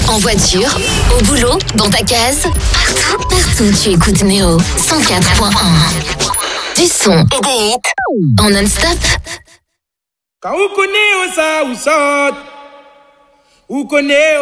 En voiture, au boulot, dans ta case, partout tu écoutes Néo 104.1. Du son et des hits en non-stop. Quand vous connaissez ça ou ça, vous connaissez